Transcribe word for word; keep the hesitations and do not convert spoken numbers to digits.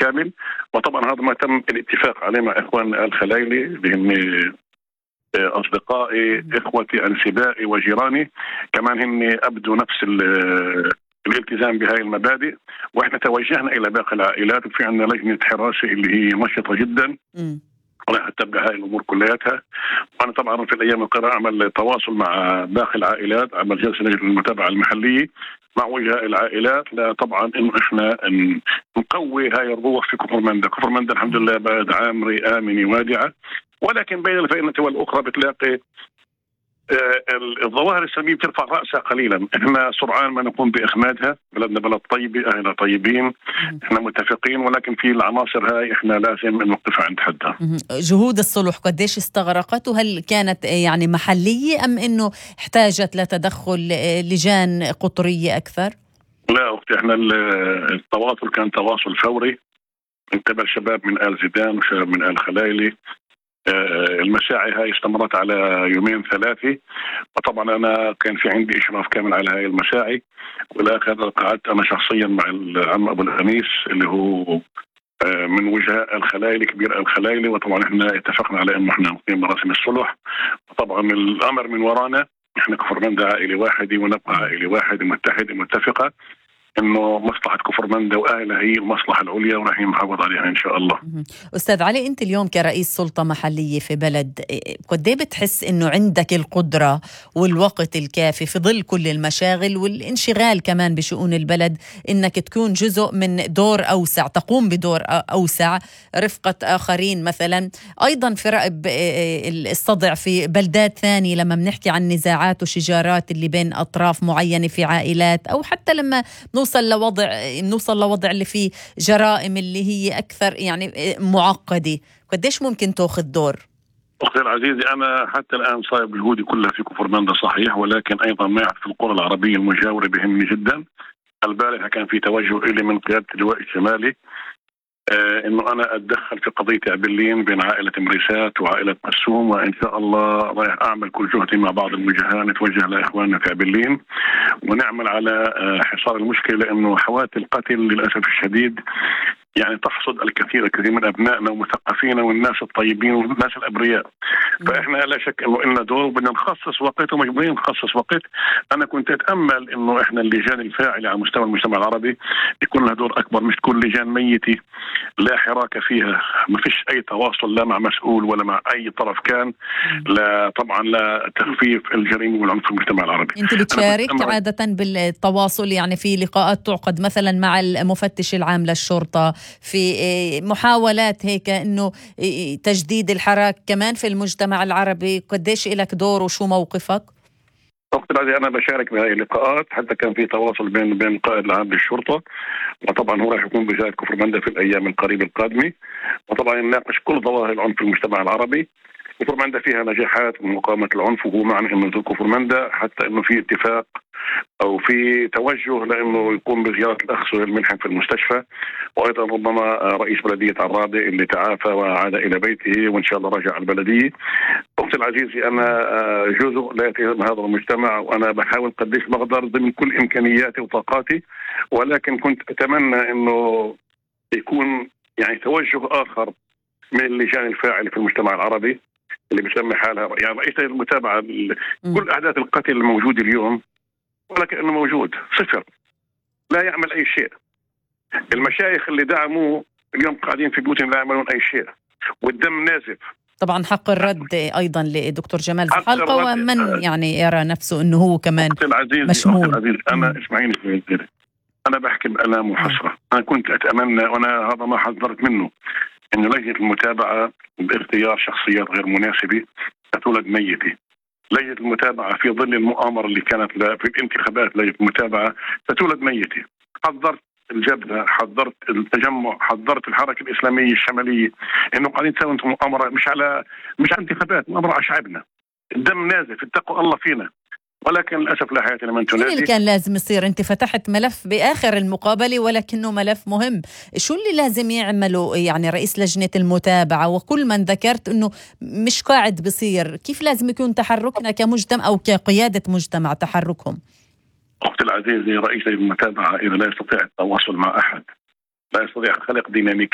بالكامل. وطبعا هذا ما تم الاتفاق عليه مع إخواننا الخلايلي بهم أصدقائي إخوتي أنسبائي وجيراني، كمان هم أبدوا نفس الالتزام بهاي المبادئ. وإحنا توجهنا إلى باقي العائلات، وفي عندنا لجنة حراسة اللي هي نشطة جدا راح تتبع هاي الأمور كلياتها. وأنا طبعا في الأيام القادمة أعمل تواصل مع باقي العائلات، أعمل جلسة لجنة المتابعة المحلية مع وجهاء العائلات، لا طبعا إنه إحنا نقوي هاي الروح في كفر مندا. كفر مندا الحمد لله بلد عامري آمنة وادعة، ولكن بين الفئة والأخرى بتلاقي آه الظواهر السلبية بترفع رأسها قليلا. احنا سرعان ما نقوم بإخمادها، بلدنا بلد طيبة، أهلنا طيبين، احنا متفقين، ولكن في العناصر هاي احنا لازم نوقفها عند حدها. جهود الصلح قديش استغرقت، وهل كانت يعني محلية أم إنه احتاجت لتدخل لجان قطرية أكثر؟ لا أختي، احنا التواصل كان تواصل فوري من قبل شباب من آل زيدان وشباب من آل خلايلي. المساعي هاي استمرت على يومين ثلاثة، وطبعا أنا كان في عندي إشراف كامل على هاي المساعي. والآخر قعدت أنا شخصيا مع العم أبو الخميس اللي هو من وجهاء الخلايلي، كبير الخلايلي، وطبعا احنا اتفقنا على انه احنا نقيم مراسم الصلح. وطبعا الامر من ورانا، احنا كفر مندا عائله واحده ونبقى عائله واحده متحده متفقه انه مصلحه كفر مندا واهلها هي المصلحه العليا، وراح نحافظ عليها ان شاء الله. استاذ علي، انت اليوم كرئيس سلطه محليه في بلد، قد ايه بتحس انه عندك القدره والوقت الكافي في ظل كل المشاغل والانشغال كمان بشؤون البلد انك تكون جزء من دور اوسع، تقوم بدور اوسع رفقه اخرين مثلا، ايضا في رأب الصدع في بلدات ثانيه لما بنحكي عن نزاعات وشجارات اللي بين اطراف معينه في عائلات، او حتى لما نوصل لوضع نوصل لوضع اللي فيه جرائم اللي هي أكثر يعني معقدة، قديش ممكن تأخذ دور؟ أختي العزيزة، أنا حتى الآن صايب جهودي كلها في كفر مندا صحيح، ولكن أيضا ما يحدث في القرى العربية المجاورة بهمني جدا. البارحة كان في توجه إلي من قيادة اللواء الشمالي آه إنه أنا أتدخل في قضية عبلين بين عائلة مريسات وعائلة مسوم، وإن شاء الله رايح أعمل كل جهدي مع بعض الوجهاء نتوجه لإخواننا في عبلين ونعمل على آه حصار المشكلة، لأنه حوادث القتل للأسف الشديد يعني تحصد الكثير الكثير من أبنائنا ومثقفينا والناس الطيبين والناس الأبرياء. فإحنا لا شك إنه إلنا دور وبدنا نخصص وقت ومجبورين نخصص وقت. أنا كنت أتأمل إنه إحنا اللجان الفاعلة على مستوى المجتمع العربي يكون لها دور أكبر، مش تكون لجان ميتة لا حراك فيها، ما فيش أي تواصل لا مع مسؤول ولا مع أي طرف كان، لا طبعا لا تخفيف الجريمة والعنف في المجتمع العربي. أنت بتشارك عادة بالتواصل، يعني في لقاءات تعقد مثلا مع المفتش العام للشرطة، في محاولات هيك إنه تجديد الحراك كمان في المجتمع العربي، قديش إلك دور وشو موقفك؟ وقت العادي أنا بشارك بهذه اللقاءات، حتى كان في تواصل بين بين القائد العام للشرطة، وطبعا هو راح يكون بزيارة كفر مندا في الأيام القريبة القادمة، وطبعا يناقش كل ظواهر العنف في المجتمع العربي. كفر مندا فيها نجاحات من مقاومة العنف، وهو معنى إنه كفر مندا حتى إنه في اتفاق أو في توجه لأنه يقوم بزيارة الأخ سهيل ملحم في المستشفى، وأيضا ربما رئيس بلدية عرابة اللي تعافى وعاد إلى بيته وإن شاء الله رجع البلدية. أختي العزيزة، أنا جزء لا يتهم هذا المجتمع، وأنا بحاول قديش بقدر ضمن كل إمكانياتي وطاقاتي، ولكن كنت أتمنى إنه يكون يعني توجه آخر من اللجان الفاعلة في المجتمع العربي اللي بيسمي حالها يعني رئيس المتابعة كل أحداث القتل الموجودة اليوم، ولكن إنه موجود صفر، لا يعمل أي شيء. المشايخ اللي دعموه اليوم قاعدين في بيوتهم لا يعملون أي شيء، والدم نازف. طبعا حق الرد أيضا لدكتور جمال زحلقة، ومن يعني يرى نفسه إنه هو كمان مشمول. العزيز أنا اسمعيني في الدير. أنا بحكي بألام وحسرة. أنا كنت أتمنى، وأنا هذا ما حذرت منه، إنه لجنة المتابعة باختيار شخصيات غير مناسبة ستولد ميتة. لجنة المتابعة في ظل المؤامرة اللي كانت في الانتخابات، لجنة المتابعة ستولد ميتة. حذرت الجبهة، حذرت التجمع، حذرت الحركة الإسلامية الشمالية إنه قاعدين تسوي مؤامرة مش على مش على انتخابات، مؤامرة على شعبنا. الدم نازف، اتقوا الله فينا، ولكن للأسف لا حياة لمن تنادي. اللي كان لازم يصير، انت فتحت ملف بآخر المقابلة ولكنه ملف مهم، شو اللي لازم يعمله يعني رئيس لجنة المتابعة وكل من ذكرت انه مش قاعد بصير؟ كيف لازم يكون تحركنا كمجتمع او كقيادة مجتمع تحركهم؟ أختي العزيزة، رئيس لجنة المتابعة إذا لا يستطيع التواصل مع أحد، لا يستطيع خلق ديناميكية